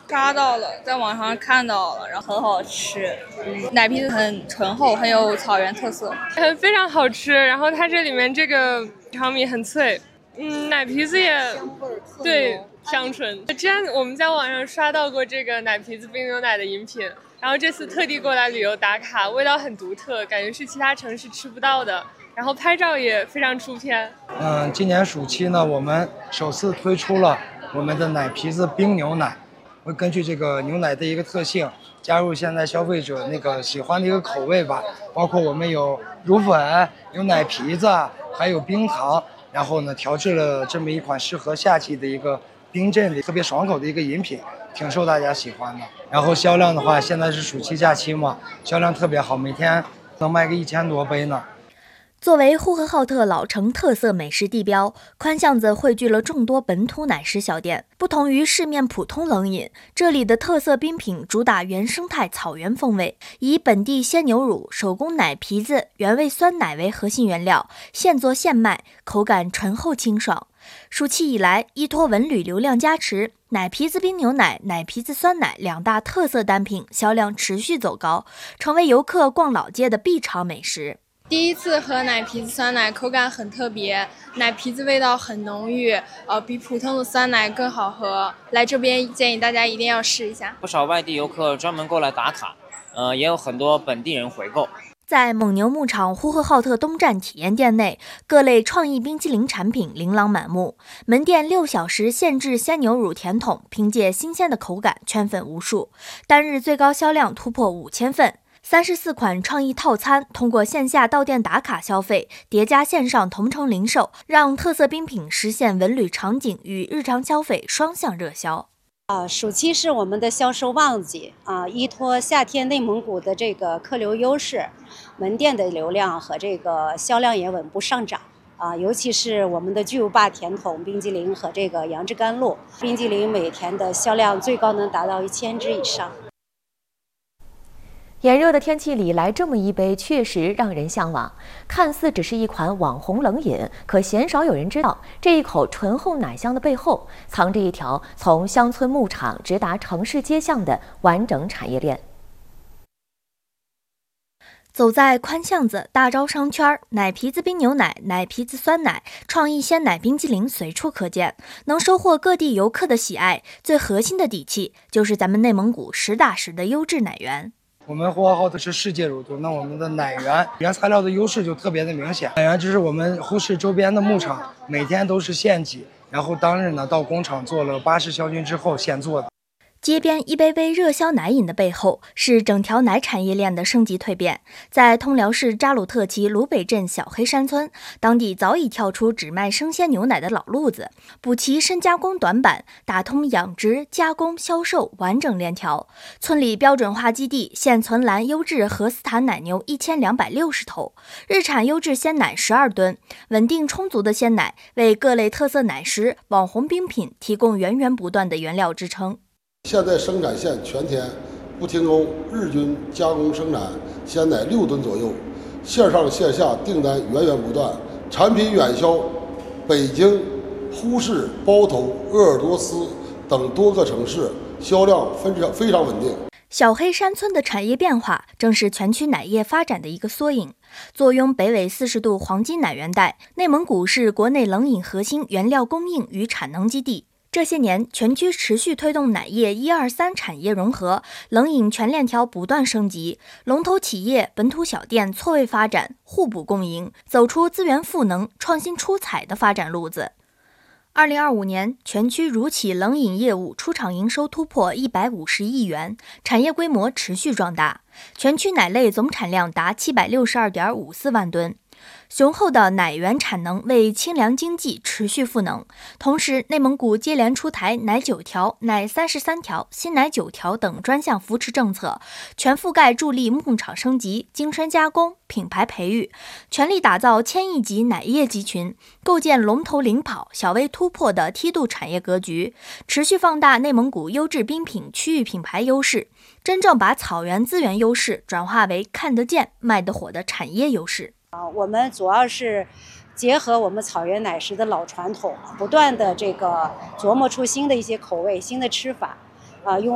刷到了，在网上看到了，然后很好吃。奶皮子很醇厚，很有草原特色， 非常好吃。然后它这里面这个长米很脆，奶皮子也对香醇。之前我们在网上刷到过这个奶皮子冰牛奶的饮品，然后这次特地过来旅游打卡，味道很独特，感觉是其他城市吃不到的。然后拍照也非常出片。 今年暑期呢，我们首次推出了我们的奶皮子冰牛奶，会根据这个牛奶的一个特性，加入现在消费者那个喜欢的一个口味吧，包括我们有乳粉、有奶皮子，还有冰糖，然后呢调制了这么一款适合夏季的一个冰镇的特别爽口的一个饮品，挺受大家喜欢的。然后销量的话，现在是暑期假期嘛，销量特别好，每天能卖个1000多杯呢。 作为呼和浩特老城特色美食地标，宽巷子汇聚了众多本土奶食小店。不同于市面普通冷饮，这里的特色冰品主打原生态草原风味，以本地鲜牛乳、手工奶皮子、原味酸奶为核心原料，现做现卖，口感醇厚清爽。暑期以来，依托文旅流量加持，奶皮子冰牛奶、奶皮子酸奶两大特色单品销量持续走高，成为游客逛老街的必尝美食。 第一次喝奶皮子酸奶，口感很特别，奶皮子味道很浓郁，比普通的酸奶更好喝。来这边建议大家一定要试一下。 不少外地游客专门过来打卡，也有很多本地人回购。 在蒙牛牧场呼和浩特东站体验店内，各类创意冰淇淋产品琳琅满目。门店6小时现制鲜牛乳甜筒，凭借新鲜的口感圈粉无数，单日最高销量突破5000份。34款创意套餐通过线下到店打卡消费，叠加线上同城零售，让特色冰品实现文旅场景与日常消费双向热销。 暑期是我们的销售旺季依托夏天内蒙古的这个客流优势，门店的流量和这个销量也稳步上涨尤其是我们的巨无霸甜筒冰激凌和这个杨枝甘露冰激凌，每天的销量最高能达到1000支以上。 炎热的天气里来这么一杯，确实让人向往。看似只是一款网红冷饮，可鲜少有人知道，这一口醇厚奶香的背后，藏着一条从乡村牧场直达城市街巷的完整产业链。 走在宽巷子、大招商圈，奶皮子冰牛奶、奶皮子酸奶、创意鲜奶冰激凌随处可见，能收获各地游客的喜爱。最核心的底气就是咱们内蒙古实打实的优质奶源。 我们呼和浩特是世界乳都，那我们的奶源原材料的优势就特别的明显。奶源就是我们呼市周边的牧场每天都是现挤，然后当日呢到工厂做了巴氏消菌之后现做的。 街边一杯杯热销奶饮的背后，是整条奶产业链的升级蜕变。在通辽市扎鲁特旗鲁北镇小黑山村，当地早已跳出只卖生鲜牛奶的老路子，补齐深加工短板，打通养殖、加工、销售完整链条。村里标准化基地现存栏优质荷斯坦奶牛1260头，日产优质鲜奶12吨，稳定充足的鲜奶为各类特色奶食、网红冰品提供源源不断的原料支撑。 现在生产线全天不停工，日均加工生产鲜奶6吨左右，线上线下订单源源不断，产品远销北京、呼市、包头、鄂尔多斯等多个城市，销量非常稳定。 小黑山村的产业变化正是全区奶业发展的一个缩影。坐拥北纬40度黄金奶源带，内蒙古是国内冷饮核心原料供应与产能基地。这些年，全区持续推动奶业1、2、3产业融合，冷饮全链条不断升级，龙头企业、本土小店错位发展，互补共赢，走出资源赋能、创新出彩的发展路子。2025年，全区乳企冷饮业务出厂营收突破150亿元，产业规模持续壮大，全区奶类总产量达762.54万吨。雄厚的奶源产能为清凉经济持续赋能，同时内蒙古接连出台奶9条、奶33条、新奶9条等专项扶持政策，全覆盖助力牧场升级、精深加工、品牌培育，全力打造千亿级奶业集群，构建龙头领跑、小微突破的梯度产业格局，持续放大内蒙古优质冰品区域品牌优势，真正把草原资源优势转化为看得见、卖得火的产业优势。 我们主要是结合我们草原奶食的老传统，不断的这个琢磨出新的一些口味、新的吃法，用